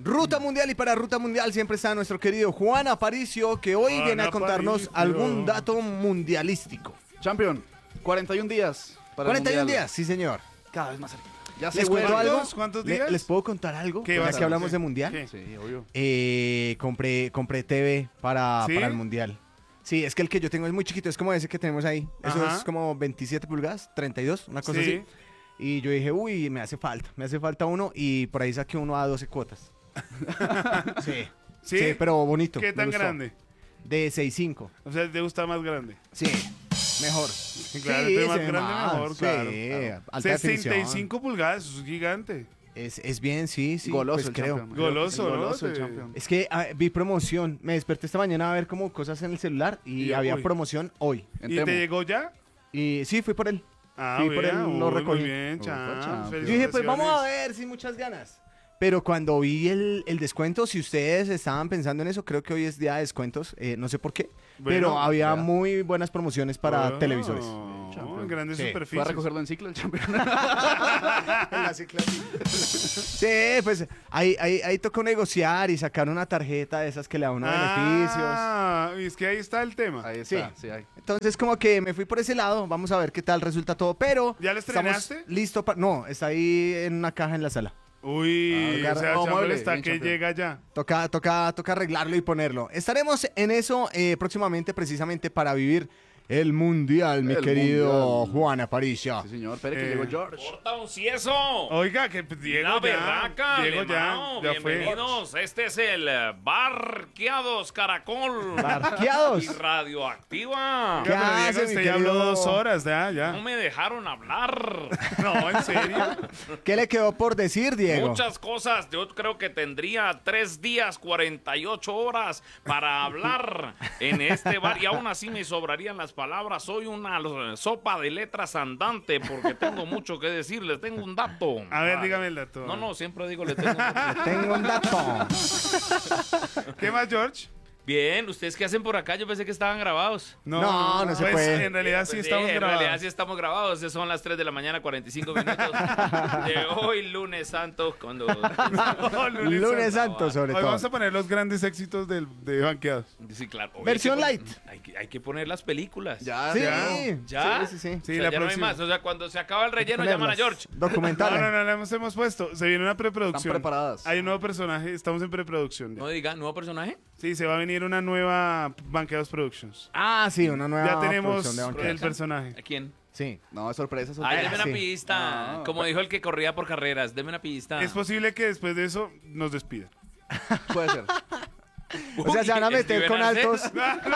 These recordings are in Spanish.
Ruta Mundial, y para Ruta Mundial siempre está nuestro querido Juan Aparicio, que hoy viene a contarnos algún dato mundialístico. Champion, 41 días para 41 el mundial. días, sí señor. Cada vez más cerca. Ya ¿Les cuento algo? ¿Cuántos días? ¿Les puedo contar algo? ¿Qué Ya vas a que hablamos hacer? de Mundial. ¿Qué? Sí, obvio. Compré TV para ¿Sí? el Mundial. Sí, es que el que yo tengo es muy chiquito, es como ese que tenemos ahí. Eso Ajá. es como 27 pulgadas, 32, una cosa Sí. así. Y yo dije, uy, me hace falta uno, y por ahí saqué uno a 12 cuotas. Sí. ¿Sí? Sí, pero bonito. ¿Qué me tan gustó. grande? De 6.5. O sea, ¿te gusta más grande? Sí, mejor. Claro, sí, entre más se ve grande más, mejor, sí, claro. alta definición. 65 pulgadas, eso es gigante. Es bien, sí. Goloso pues el creo. Champion. Goloso, ¿no? Goloso el Sí. Champion. Es que vi promoción. Me desperté esta mañana a ver como cosas en el celular y Y, había uy. promoción hoy. En ¿Y Temu. te llegó ya? Y sí, fui por él. Ah, Sí, por vea, él lo uy, recogí. Muy bien, Uy, Champs. Champs. Yo dije, pues vamos a felicitaciones. ver, sin muchas ganas. Pero cuando vi el descuento, si ustedes estaban pensando en eso, creo que hoy es día de descuentos, no sé por qué, Bueno, pero había ya. muy buenas promociones para Oh, televisores. En grandes Sí. Fue a superficies. recogerlo en ciclo el Champion. Sí, pues ahí tocó negociar y sacar una tarjeta de esas que le da uno beneficios. Ah, y es que ahí está el tema. Ahí está, Sí. sí hay. Entonces como que me fui por ese lado, vamos a ver qué tal resulta todo, pero... ¿Ya lo estrenaste? Listo para... No, está ahí en una caja en la sala. Uy, Ah, o sea, no, Champs mueble, está bien, que Champion. llega ya. Toca arreglarlo y ponerlo. Estaremos en eso próximamente, precisamente para vivir el Mundial, mi El querido Mundial. Juan Aparicio. Sí, señor. Espere que Eh, llegó George. ¡Corta un cieso! Oiga, que pues, Diego La ya. berraca, Diego alemão, ya fue. bienvenidos. Este es el Barqueados Caracol Barqueados. y Radioactiva. ¿Qué Oiga, pero hace, Diego, mi usted ya habló querido? 2 horas, No ya. me dejaron hablar. No, en serio. ¿Qué le quedó por decir, Diego? Muchas cosas. Yo creo que tendría 3 días, 48 horas para hablar en este bar. Y aún así me sobrarían las palabras. Soy una sopa de letras andante porque tengo mucho que decirles. Tengo un dato. A ver, dígame el dato. No, siempre digo le tengo un dato. Tengo un dato. ¿Qué más, George? Bien, ¿ustedes qué hacen por acá? Yo pensé que estaban grabados. No, no se pues, puede. En realidad sí Pues estamos en grabados. realidad sí estamos grabados. Son las 3 de la mañana, 45 minutos. De hoy, lunes santo, cuando... Oh, Lunes Santo, sobre Hoy vamos a todo. poner los grandes éxitos de Banqueados. Sí, claro. Hoy Versión hay que light. hay que poner las películas. Ya, Sí, ¿Ya? sí, sí, sí. Sí, O sea, la ya no hay próxima. más. O sea, cuando se acaba el relleno, Ponerlas. llaman a George. Documentales. No, la hemos puesto. Se viene una preproducción. Están preparadas. Hay un nuevo personaje. Estamos en preproducción. ya. No diga, ¿nuevo personaje? Sí, se va a venir una nueva Banqueados Productions. Ah, sí, una nueva Ya tenemos producción de banqueros. el personaje. ¿A quién? Sí. No, es sorpresa, Ay, sorpresa. deme una sí. pista. No. Como dijo el que corría por carreras, deme una pista. Es posible que después de eso nos despidan. Puede ser. O sea, se van a Uy, meter con Steven altos. Arce.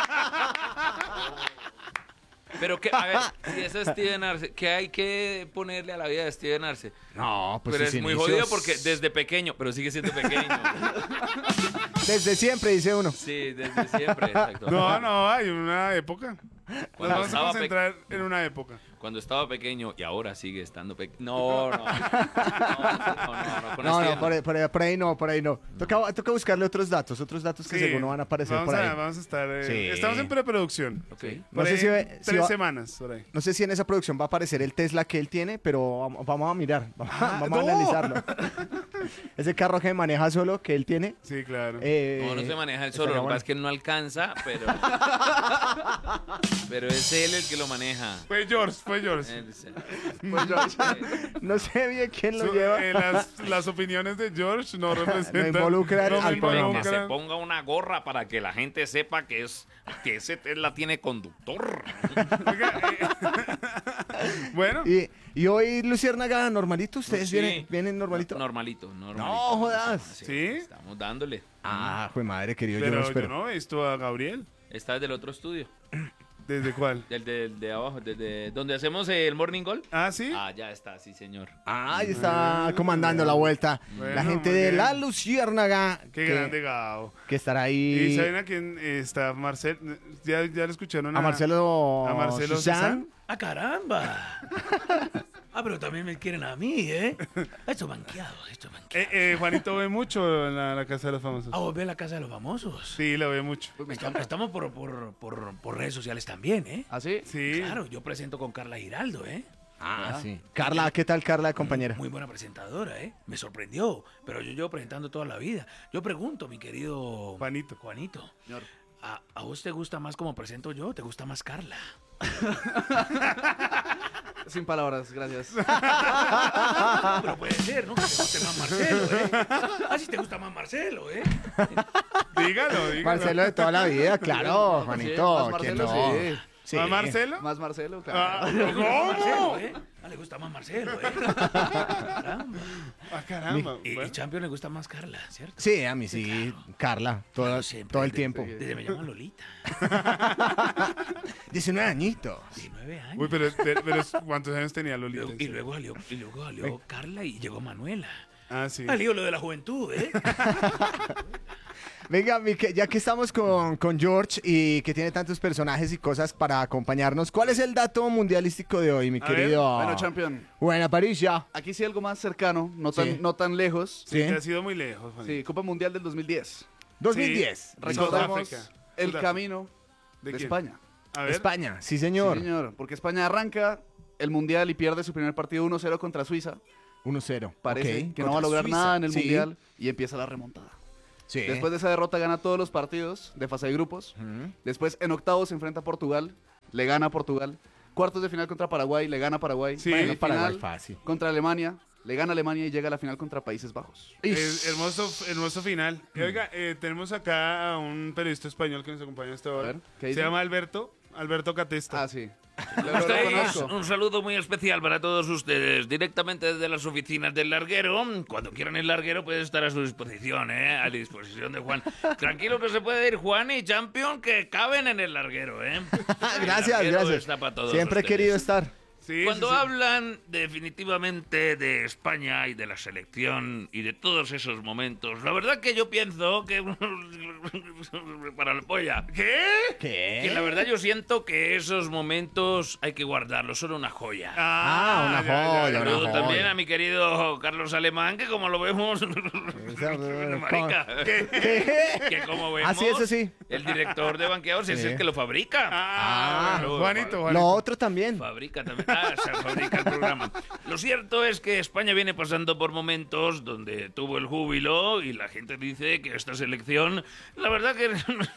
Pero que, a ver, si es Steven Arce, ¿qué hay que ponerle a la vida de Steven Arce? No, pues Pero sus es muy inicios- jodido porque desde pequeño, pero sigue siendo pequeño. Desde siempre, dice uno. Sí, desde siempre, exacto. No, hay una época. Nos Cuando vamos a estaba concentrar en una época. Cuando estaba pequeño y ahora sigue estando pequeño. No, con No, Steven. por ahí no, por ahí no. Toca buscarle otros datos que Sí, seguro van a aparecer vamos por ahí. Vamos a estar. Sí. Estamos en preproducción. Ok. No Por sé ahí si en ve- si 3 va- semanas. Por ahí. No sé si en esa producción va a aparecer el Tesla que él tiene, pero vamos a mirar, vamos a no. analizarlo. Ese carro que maneja solo, que él tiene. Sí, claro. No se maneja él solo, estaría lo que bueno. pasa es que él no alcanza, pero es él el que lo maneja. Fue George. Él es- No sé bien quién lo Su- lleva. las opiniones de George no representan. No involucran no me al programa. Que se involucran. ponga una gorra para que la gente sepa que ese Tesla tiene conductor. Oiga, bueno, Y hoy Luciérnaga, normalito, ustedes Sí. vienen normalito. Normalito. No jodas. ¿Sí? Estamos dándole. Ah, jue madre, querido, yo no pero yo espero. no he visto a Gabriel. Esta es del otro estudio. ¿Desde cuál? Del de abajo, desde donde hacemos el Morning Goal. Ah, sí. Ah, ya está, sí, señor. Ah, ahí está comandando la vuelta. Bueno, la gente muy de bien. la Luciérnaga. Qué grande Gao. Que estará ¿Y ahí. saben a quién está Marcel? ¿Ya lo escucharon? A Marcelo. A Marcelo Suzanne. ¡Ah, caramba! Ah, pero también me quieren a mí, ¿eh? Esto banqueado. Juanito ve mucho en la Casa de los Famosos. Ah, vos ves la casa de los famosos. Sí, lo ve mucho. Estamos por redes sociales también, ¿eh? ¿Ah, sí? Sí. Claro, yo presento con Carla Giraldo, ¿eh? Sí. Carla, ¿qué tal, Carla, compañera? Muy buena presentadora, ¿eh? Me sorprendió, pero yo llevo presentando toda la vida. Yo pregunto, mi querido Juanito. Juanito, Señor. ¿a vos te gusta más como presento yo o te gusta más Carla? Sin palabras, gracias. Pero puede ser, ¿no? Que te guste más Marcelo, ¿eh? Ah, sí te gusta más Marcelo, ¿eh? Dígalo. Marcelo de toda la vida, claro, Sí, Juanito. más ¿Quién Marcelo, no? sí. Sí. ¿A Marcelo? Más Marcelo, Ah, claro. Le gusta más Marcelo, ¿Cómo? ¿eh? Le gusta más Marcelo, ¿eh? Caramba. Ah, caramba. Y Bueno. Champion le gusta más Carla, ¿cierto? Sí, a mí sí, Carla, Siempre, todo el tiempo. Desde me llaman Lolita. 19 añitos. 19 años. Uy, pero ¿cuántos años tenía Lolita? Y luego salió Carla y llegó Manuela. Ah, sí. Salió lo de la juventud, ¿eh? Venga, ya que estamos con George y que tiene tantos personajes y cosas para acompañarnos, ¿cuál es el dato mundialístico de hoy, mi A ver, querido? Bueno, Champion. Buena París, ya. Aquí sí algo más cercano, Sí. no tan lejos. Sí. Que ha sido muy lejos, Juanito. Sí, Copa Mundial del 2010. 2010. Sí. Recordamos Sudáfrica. el Sudáfrica. camino ¿De de quién? España. A ver. España, sí, señor. Sí, señor. Porque España arranca el Mundial y pierde su primer partido 1-0 contra Suiza. 1-0. Parece Ok. que no va a lograr Suiza. nada en el Sí. Mundial y empieza la remontada. Sí. Después de esa derrota gana todos los partidos de fase de grupos. Ujú. Después en octavos se enfrenta a Portugal, le gana a Portugal. Cuartos de final contra Paraguay, le gana a Paraguay. Sí. Bueno, Bueno, Paraguay final fácil. contra Alemania, le gana a Alemania y llega a la final contra Países Bajos. Hermoso final. Y oiga, tenemos acá a un periodista español que nos acompaña a esta hora. A ver, ¿qué Se dice? llama Alberto Catesta. Ah, sí. ¿Cómo Lo estáis? conozco. Un saludo muy especial para todos ustedes, directamente desde las oficinas del Larguero. Cuando quieran el Larguero puede estar a su disposición, ¿eh? A disposición de Juan. Tranquilo que se puede ir Juan y Champion, que caben en el Larguero, ¿eh? El Gracias, Larguero gracias. está para todos Siempre he ustedes. querido estar. Sí, Cuando sí, sí. hablan definitivamente de España y de la selección y de todos esos momentos, la verdad que yo pienso que... para la polla. ¿Qué? Que la verdad yo siento que esos momentos hay que guardarlos, son una joya. Ah, una joya, una Saludo joya. también a mi querido Carlos Alemán, que como lo vemos... marica. Que como vemos... Ah, sí, eso sí. El director de banqueados es Sí. el que lo fabrica. Ah, Claro, Juanito. Lo otro también. Fabrica también. Se fabrica el programa. Lo cierto es que España viene pasando por momentos donde tuvo el júbilo y la gente dice que esta selección, la verdad que...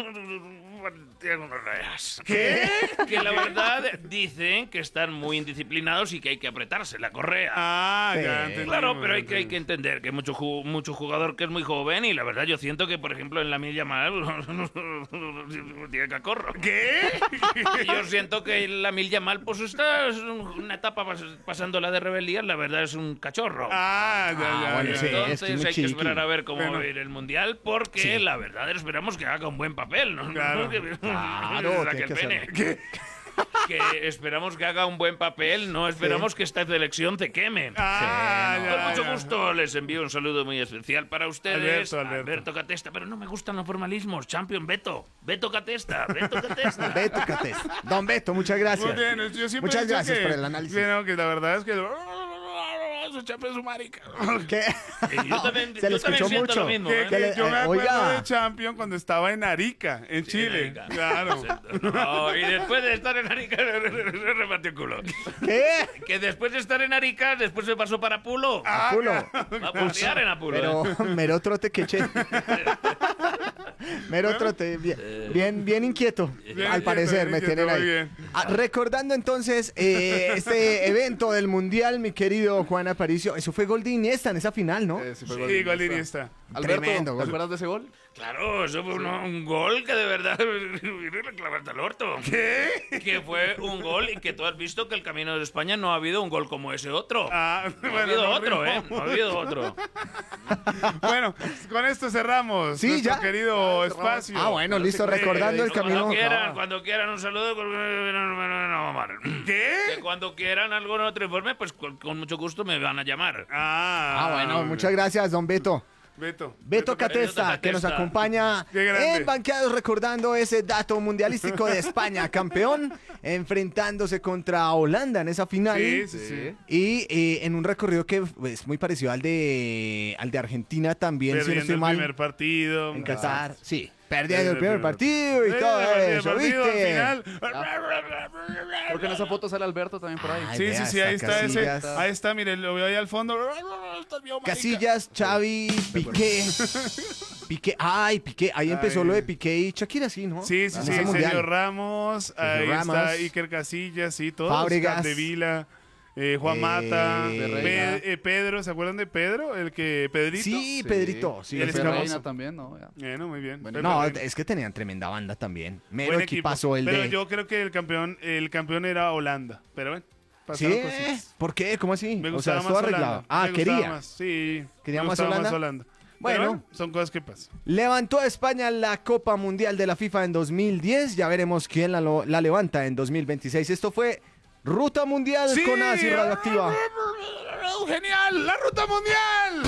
¿Qué? Que la verdad dicen que están muy indisciplinados y que hay que apretarse la correa. Ah, Sí. ya entendí. Claro, pero hay que entender que hay mucho jugador que es muy joven y la verdad yo siento que, por ejemplo, en la Milla Mal tiene cacorro. ¿Qué? Y yo siento que la Mil Yamal, pues está es una etapa pasándola de rebeldía, la verdad es un cachorro. Ah, ya, Ah, ya. bueno, ya. sí. es que es Entonces muy hay que chiqui. esperar a ver cómo Bueno. va a ir el Mundial, porque Sí. la verdad esperamos que haga un buen papel, ¿no? Claro. Claro, Saque tiene que el pene. hacerlo. Que esperamos que haga un buen papel, no esperamos que esta selección te queme. Ah, Sí, ya, Con mucho ya. gusto les envío un saludo muy especial para ustedes. Alberto. Catesta, pero no me gustan los formalismos. Champion Beto. Beto Catesta. Beto Catesta. Beto Cates. Don Beto, muchas gracias. Muy bien, yo siempre Muchas he dicho gracias que- por el análisis. que no, que la verdad es que... Su Champion es su marica. ¿Qué? Yo también, Se le yo también escuchó siento mucho. lo mismo. Que- ¿eh? que le- yo me acuerdo oiga. de Champion cuando estaba en Arica, en Chile. Arica. Claro. No, y después de estar en Arica, se repartió el culo. ¿Qué? Que después de estar en Arica, después se pasó para Apulo. Apulo. Va a pasear en Apulo. Pero mero trote que che. Mero trote, bien inquieto, Bien al parecer, me inquieto, tienen ahí. muy bien. Ah, recordando entonces este evento del Mundial, mi querido Juan Aparicio, eso fue gol de Iniesta en esa final, ¿no? Sí, fue Sí, gol de igual Iniesta. Iniesta. Alberto, Tremendo ¿te gol. acuerdas de ese gol? Claro, eso fue un gol que de verdad clavarte al orto. ¿Qué? Que fue un gol y que tú has visto que el camino de España no ha habido un gol como ese otro. Ah, No ha bueno, habido no otro, rimó. ¿eh? No ha habido otro. Bueno, con esto cerramos Sí, nuestro ya. querido espacio. Ah, bueno, listo, recordando el camino. Cuando quieran un saludo, ¿Qué? que cuando quieran algún otro informe, pues con mucho gusto me van a llamar. Ah, bueno, muchas gracias, don Beto. Beto. Beto Catesta, Catesta. que nos acompaña Qué grande. en Banqueados, recordando ese dato mundialístico de España, campeón, enfrentándose contra Holanda en esa final. Sí, sí, sí. Y en un recorrido que es muy parecido al de Argentina también, si no Perdiendo estoy el mal, primer partido. en Qatar. Sí. Perdiendo el primer partido y todo eso, partido, al ¿viste? final. Porque en esa foto sale Alberto también por ahí. Ay, Sí, vea, sí, ahí está ese. Casillas. Ahí está, mire, lo veo ahí al fondo. Casillas, Xavi, Piqué. Piqué. Ahí empezó Ay. lo de Piqué y Shakira, sí, ¿no? Sí, sí, En sí, ese mundial. Sergio Ramos, ahí Ramos. está Iker Casillas, sí, todos. Fábregas. Capdevila, Juan Mata, Ferreira. Pedro, ¿se acuerdan de Pedro? El que, Pedrito. Sí, Pedrito. Sí, Él el es famoso. Reina también, ¿no? Ya. Bueno, muy bien. Bueno, No, Pepe Reina. es que tenían tremenda banda también. Mero Buen equipazo el Pero de... yo creo que el campeón era Holanda. Pero bueno, pasaron ¿Sí? cositas. ¿Por qué? ¿Cómo así? Me O sea, gustaba estuvo más arreglado. Holanda. Ah, Me gustaba quería. más, sí. ¿Quería me más gustaba Holanda? Pero Bueno. son cosas que pasan. Levantó a España la Copa Mundial de la FIFA en 2010. Ya veremos quién la levanta en 2026. Esto fue Ruta Mundial con Asi Radioactiva. ¡Genial! ¡La ruta mundial!